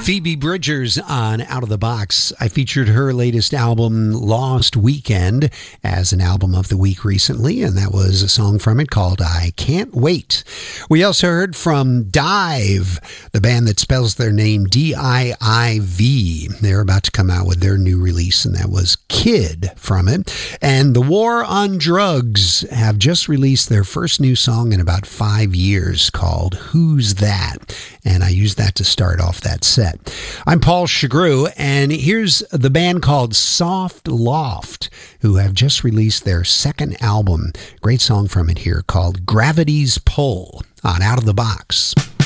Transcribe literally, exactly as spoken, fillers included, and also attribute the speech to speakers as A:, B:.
A: Phoebe Bridgers on Out of the Box. I featured her latest album, Lost Weekend, as an album of the week recently, and that was a song from it called I Can't Wait. We also heard from Dive, the band that spells their name D I I V. They're about to come out with their new release, and that was Kid from it. And The War on Drugs have just released their first new song in about five years called Who's That? And I used that to start off that set. I'm Paul Chagru, and here's the band called Soft Loft, who have just released their second album. Great song from it here called Gravity's Pull on Out of the Box.